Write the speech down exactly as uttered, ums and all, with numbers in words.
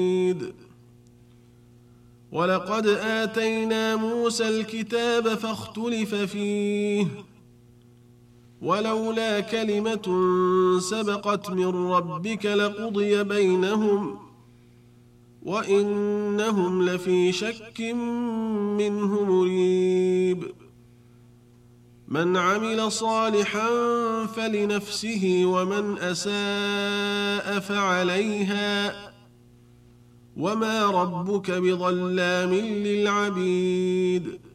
ولقد آتينا موسى الكتاب فاختلف فيه ولولا كلمة سبقت من ربك لقضي بينهم وإنهم لفي شك منه مريب من عمل صالحا فلنفسه ومن أساء فعليها وما ربك بظلام للعبيد